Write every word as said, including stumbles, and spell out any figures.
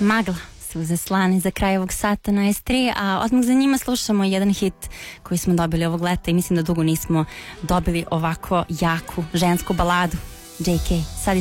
Magla su zaslani za kraj ovog sata na es tri, a odmah za njima slušamo jedan hit koji smo dobili ovog leta i mislim da dugo nismo dobili ovako jaku žensku baladu. J K, sad je